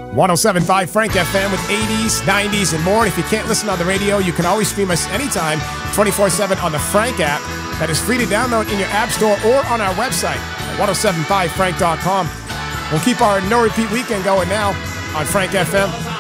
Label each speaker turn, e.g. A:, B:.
A: 107.5 Frank FM with 80s, 90s, and more. And if you can't listen on the radio, you can always stream us anytime, 24/7 on the Frank app. That is free to download in your app store or on our website at 1075frank.com. We'll keep our no-repeat weekend going now on Frank FM.